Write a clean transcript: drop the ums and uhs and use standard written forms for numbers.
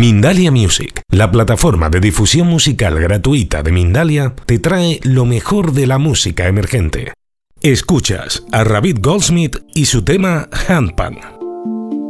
Mindalia Music, la plataforma de difusión musical gratuita de Mindalia, te trae lo mejor de la música emergente. Escuchas a Ravid Goldsmith y su tema Handpan.